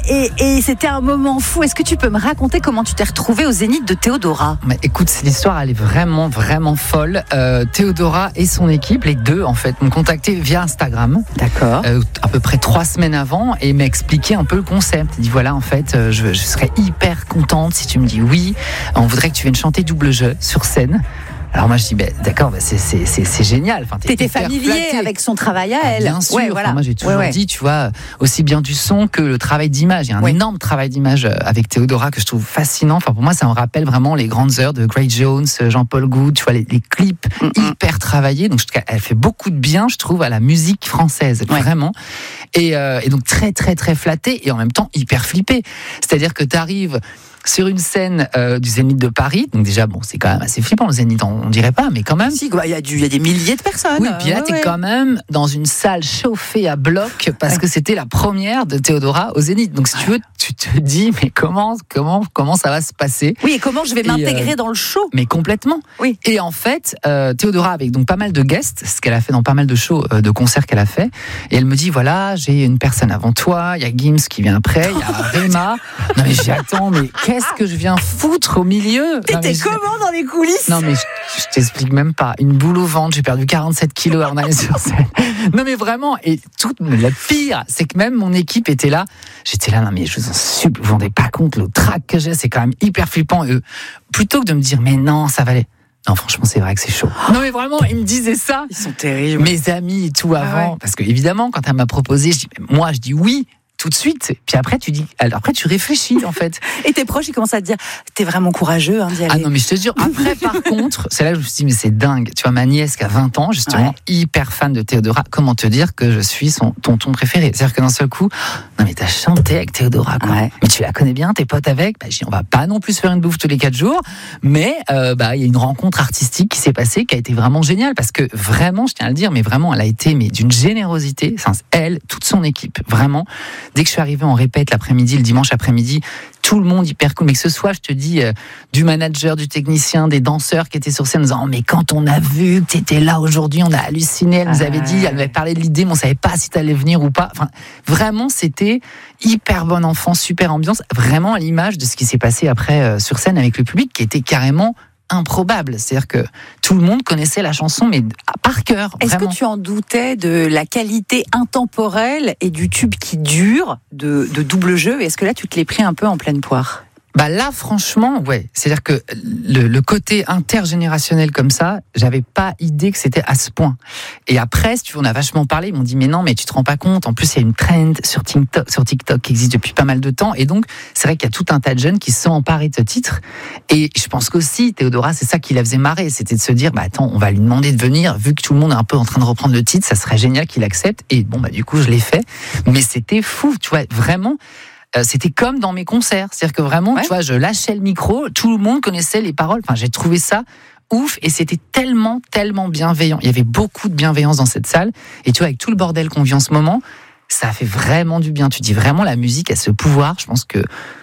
et c'était un moment fou. Est-ce que tu peux me raconter comment tu t'es retrouvée au Zénith de Théodora ? Mais écoute, l'histoire, elle est vraiment, vraiment folle. Théodora et son équipe, les deux, en fait, m'ont contacté via Instagram. D'accord. À peu près 3 semaines avant, et m'a expliqué un peu le concept. Il dit voilà, en fait, je serais hyper contente si tu me dis oui. On voudrait que tu viennes chanter double jeu sur scène. Alors moi je dis d'accord, c'est génial. Enfin, t'étais familier avec son travail à elle. Bien sûr. Ouais, voilà. Moi j'ai toujours dit, tu vois, aussi bien du son que le travail d'image. Il y a un énorme travail d'image avec Théodora que je trouve fascinant. Enfin pour moi ça me rappelle vraiment les grandes heures de Grace Jones, Jean-Paul Goud. Tu vois les clips hyper travaillés. Donc elle fait beaucoup de bien, je trouve, à la musique française, vraiment. Et donc très très très flattée et en même temps hyper flippée. C'est-à-dire que t'arrives sur une scène du Zénith de Paris, donc déjà bon, c'est quand même assez flippant le Zénith, on dirait pas, mais quand même. Si, il y a des milliers de personnes. Oui, puis là t'es quand même dans une salle chauffée à bloc parce que c'était la première de Théodora au Zénith. Donc si tu veux, tu te dis mais comment ça va se passer ? Oui, et comment je vais m'intégrer dans le show ? Mais complètement. Oui. Et en fait, Théodora avec donc pas mal de guests, ce qu'elle a fait dans pas mal de shows, de concerts qu'elle a fait, et elle me dit voilà, j'ai une personne avant toi, il y a Gims qui vient après, il y a Rema. Non mais j'attends, mais qu'est-ce que je viens foutre au milieu ? T'étais comment dans les coulisses ? Non mais je t'explique même pas. Une boule au ventre, j'ai perdu 47 kilos en allant sur scène. Non mais vraiment, et tout le pire, c'est que même mon équipe était là. J'étais là, non mais je vous en supplie, vous vous rendez pas compte le trac que j'ai, c'est quand même hyper flippant. Et plutôt que de me dire mais non, ça va aller. Non, franchement, c'est vrai que c'est chaud. Non, mais vraiment, ils me disaient ça. Ils sont terribles. Mes amis et tout avant. Parce que, évidemment, quand elle m'a proposé, je dis oui. Tout de suite, puis après tu réfléchis en fait. Et tes proches ils commencent à te dire t'es vraiment courageux d'y aller. Ah non mais je te jure, après par contre, c'est là que je me suis dit mais c'est dingue. Tu vois ma nièce qui a 20 ans justement, hyper fan de Théodora, comment te dire que je suis son tonton préféré. C'est-à-dire que d'un seul coup, non mais t'as chanté avec Théodora quoi. Mais tu la connais bien, t'es pote avec, je dis on va pas non plus se faire une bouffe tous les 4 jours, mais il y a une rencontre artistique qui s'est passée qui a été vraiment géniale parce que vraiment, je tiens à le dire, mais vraiment elle a été d'une générosité, elle, toute son équipe, vraiment. Dès que je suis arrivé en répète l'après-midi, le dimanche après-midi, tout le monde hyper cool. Mais que ce soit, je te dis, du manager, du technicien, des danseurs qui étaient sur scène en disant « Mais quand on a vu que t'étais là aujourd'hui, on a halluciné. » Elle nous avait dit, elle avait parlé de l'idée, mais on savait pas si t'allais venir ou pas. Enfin, vraiment, c'était hyper bon enfant, super ambiance. Vraiment à l'image de ce qui s'est passé après sur scène avec le public qui était carrément improbable. C'est-à-dire que tout le monde connaissait la chanson, mais par cœur. Est-ce que tu en doutais de la qualité intemporelle et du tube qui dure de double jeu ? Est-ce que là, tu te l'es pris un peu en pleine poire ? Là, franchement, ouais. C'est-à-dire que le côté intergénérationnel comme ça, j'avais pas idée que c'était à ce point. Et après, si tu veux, on a vachement parlé. Ils m'ont dit, mais non, mais tu te rends pas compte. En plus, il y a une trend sur TikTok qui existe depuis pas mal de temps. Et donc, c'est vrai qu'il y a tout un tas de jeunes qui se sont emparés de ce titre. Et je pense qu'aussi, Théodora, c'est ça qui la faisait marrer. C'était de se dire, attends, on va lui demander de venir. Vu que tout le monde est un peu en train de reprendre le titre, ça serait génial qu'il accepte. Et bon, du coup, je l'ai fait. Mais c'était fou, tu vois, vraiment. C'était comme dans mes concerts. C'est-à-dire que vraiment, tu vois, je lâchais le micro, tout le monde connaissait les paroles. Enfin, j'ai trouvé ça ouf et c'était tellement, tellement bienveillant. Il y avait beaucoup de bienveillance dans cette salle. Et tu vois, avec tout le bordel qu'on vit en ce moment, ça fait vraiment du bien. Tu dis vraiment, la musique a ce pouvoir. Je pense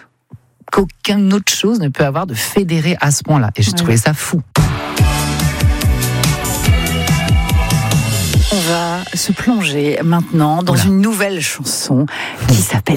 qu'aucune autre chose ne peut avoir de fédérer à ce point-là. Et j'ai trouvé ça fou. On va se plonger maintenant dans une nouvelle chanson qui s'appelle